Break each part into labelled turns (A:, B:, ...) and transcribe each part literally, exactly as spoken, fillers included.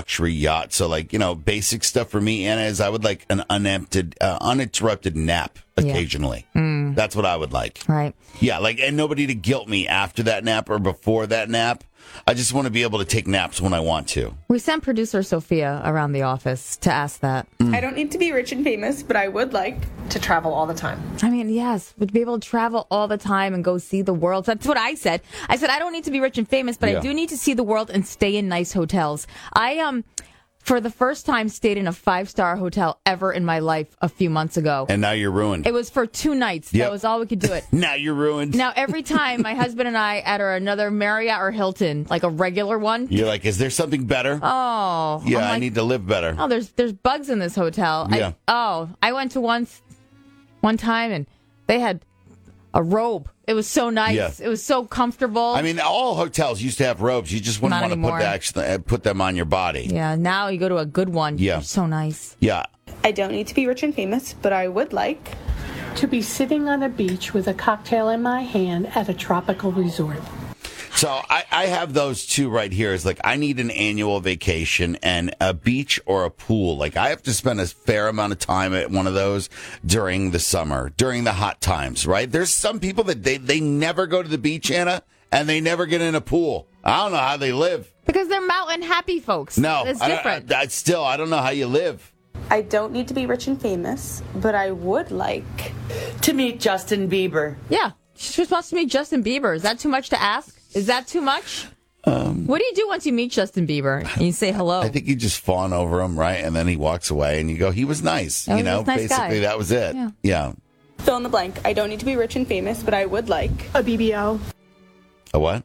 A: luxury yacht. So, like, you know, basic stuff for me, Anna, is I would like an uninterrupted, uh, uninterrupted nap occasionally.
B: Yeah. Mm.
A: That's what I would like.
B: Right.
A: Yeah, like, and nobody to guilt me after that nap or before that nap. I just want to be able to take naps when I want to.
B: We sent producer Sophia around the office to ask that.
A: Mm.
C: I don't need to be rich and famous, but I would like to travel all the time.
B: I mean, yes, would be able to travel all the time and go see the world. That's what I said. I said, I don't need to be rich and famous, but
A: Yeah.
B: I do need to see the world and stay in nice hotels. I, um... for the first time, stayed in a five-star hotel ever in my life a few months ago.
A: And now you're ruined.
B: It was for two nights.
A: Yep.
B: That was all we could do it.
A: Now you're ruined.
B: Now, every time my husband and I enter another Marriott or Hilton, like a regular one.
A: You're like, is there something better?
B: Oh.
A: Yeah,
B: I'm
A: I
B: like,
A: need to live better.
B: Oh, there's there's bugs in this hotel.
A: Yeah.
B: I, oh, I went to one, one time, and they had a robe. It was so nice.
A: Yeah.
B: It was so comfortable.
A: I mean, all hotels used to have robes. You just wouldn't
B: Not
A: want to
B: anymore.
A: put, the, actually, uh, put them on your body.
B: Yeah, now you go to a good one.
A: Yeah.
B: They're so nice.
A: Yeah.
C: I don't need to be rich and famous, but I would like
D: to be sitting on a beach with a cocktail in my hand at a tropical resort.
A: So I, I have those two right here. It's like I need an annual vacation and a beach or a pool. Like I have to spend a fair amount of time at one of those during the summer, during the hot times, right? There's some people that they, they never go to the beach, Anna, and they never get in a pool. I don't know how they live.
B: Because they're mountain happy folks.
A: No,
B: It's
A: I don't-
B: different.
A: I, I still, I don't know how you live.
C: I don't need to be rich and famous, but I would like
E: to meet Justin Bieber.
B: Yeah. She just wants to meet Justin Bieber. Is that too much to ask? Is that too much?
A: Um,
B: what do you do once you meet Justin Bieber and you say hello?
A: I think you just fawn over him, right? And then he walks away and you go, he was nice.
B: Oh,
A: you
B: he
A: know,
B: was a nice
A: basically
B: guy.
A: that was it.
B: Yeah.
A: yeah.
C: fill in the blank. I don't need to be rich and famous, but I would like
D: a B B L.
A: A what?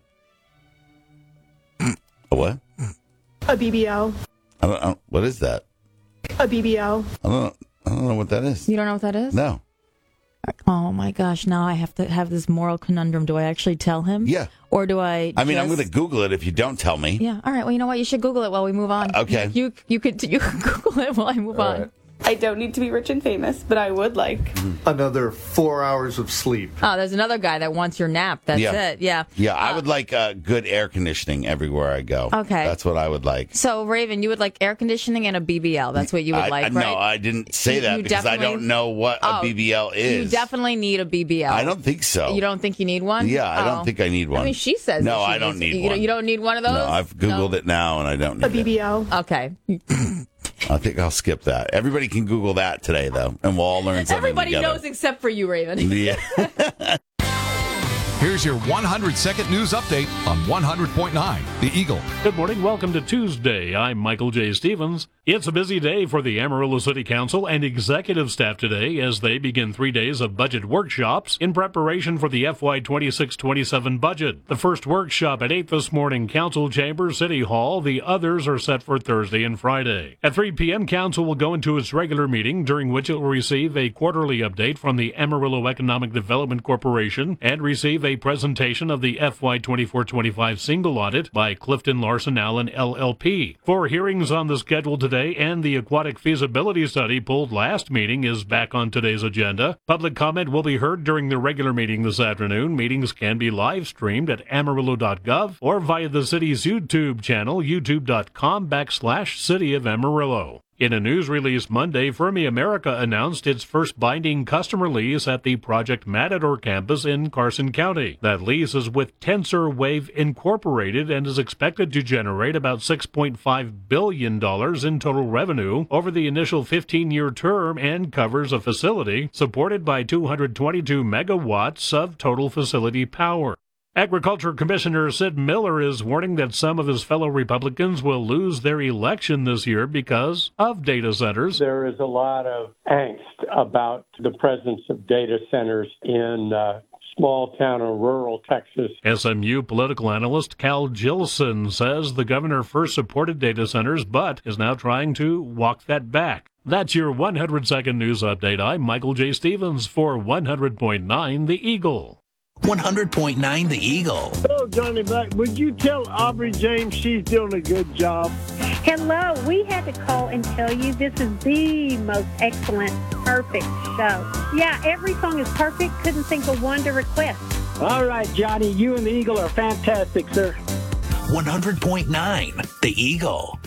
A: A what?
D: A B B L.
A: I don't, I don't, what is that?
D: A B B L.
A: I don't, I don't know what that is.
B: You don't know what that is?
A: No.
B: Oh my gosh! Now I have to have this moral conundrum. Do I actually tell him?
A: Yeah.
B: Or do I?
A: I mean, I'm
B: just-
A: going to Google it if you don't tell me.
B: Yeah. All right. Well, you know what? You should Google it while we move on.
A: Okay.
B: You you could you can Google it while I move
A: All
B: on.
A: right.
C: I don't need to be rich and famous, but I would like
F: another four hours of sleep.
B: Oh, there's another guy that wants your nap. That's
A: Yeah.
B: it. Yeah.
A: Yeah, I
B: Uh,
A: would like uh, good air conditioning everywhere I go.
B: Okay.
A: That's what I would like.
B: So, Raven, you would like air conditioning and a B B L. That's what you would
A: I,
B: like,
A: I,
B: right?
A: No, I didn't say
B: You-
A: that
B: you
A: because I
B: definitely-
A: don't know what a
B: Oh,
A: B B L is.
B: You definitely need a B B L.
A: I don't think so.
B: You don't think you need one?
A: Yeah, I
B: Oh.
A: don't think I need one.
B: I mean, she says
A: No,
B: that she
A: I don't
B: needs-
A: need
B: you
A: one.
B: You don't need one of those?
A: No, I've Googled
B: No?
A: it now and I don't need
D: A B B L.
A: it.
B: Okay.
A: I think I'll skip that. Everybody can Google that today, though, and we'll all learn something
B: Everybody
A: together.
B: knows except for you, Raven.
A: Yeah.
G: Here's your one hundred second news update on one hundred point nine The Eagle.
H: Good morning. Welcome to Tuesday. I'm Michael J. Stevens. It's a busy day for the Amarillo City Council and executive staff today as they begin three days of budget workshops in preparation for the F Y twenty-six twenty-seven budget. The first workshop at eight this morning, Council Chamber, City Hall. The others are set for Thursday and Friday. At three p.m., Council will go into its regular meeting, during which it will receive a quarterly update from the Amarillo Economic Development Corporation and receive a presentation of the F Y twenty-four twenty-five single audit by Clifton Larson Allen L L P. Four hearings on the schedule today, and the aquatic feasibility study pulled last meeting is back on today's agenda. Public comment will be heard during the regular meeting this afternoon. Meetings can be live streamed at amarillo dot gov or via the city's YouTube channel, youtube.com backslash City of Amarillo. In a news release Monday, Fermi America announced its first binding customer lease at the Project Matador campus in Carson County. That lease is with TensorWave Incorporated and is expected to generate about six point five billion dollars in total revenue over the initial fifteen-year term and covers a facility supported by two hundred twenty-two megawatts of total facility power. Agriculture Commissioner Sid Miller is warning that some of his fellow Republicans will lose their election this year because of data centers.
I: There is a lot of angst about the presence of data centers in uh, small town or rural Texas.
H: S M U political analyst Cal Gilson says the governor first supported data centers but is now trying to walk that back. That's your one hundred second news update. I'm Michael J. Stevens for one hundred point nine The Eagle.
J: one hundred point nine The Eagle.
K: Hello, Johnny Black. Would you tell Aubrey James she's doing a good job?
L: Hello. We had to call and tell you this is the most excellent, perfect show. Yeah, every song is perfect. Couldn't think of one to request.
K: All right, Johnny. You and the Eagle are fantastic, sir.
J: one hundred point nine The Eagle.